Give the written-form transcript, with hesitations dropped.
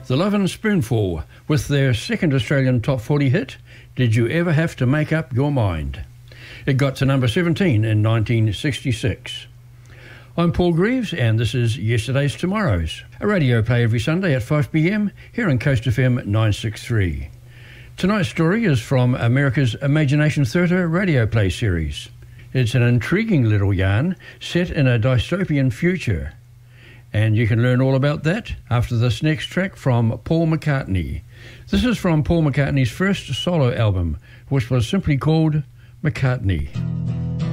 The Lovin' Spoonful with their second Australian Top 40 hit, Did You Ever Have to Make Up Your Mind? It got to number 17 in 1966. I'm Paul Greaves and this is Yesterday's Tomorrow's, a radio play every Sunday at 5 p.m. here on Coast FM 963. Tonight's story is from America's Imagination Theatre radio play series. It's an intriguing little yarn set in a dystopian future. And you can learn all about that after this next track from Paul McCartney. This is from Paul McCartney's first solo album, which was simply called McCartney.